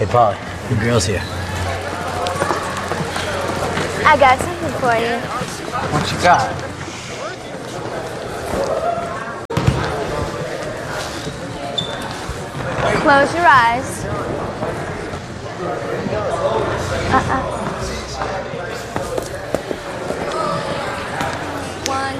Hey, Polly, the girl's here. I got something for you. What you got? Close your eyes.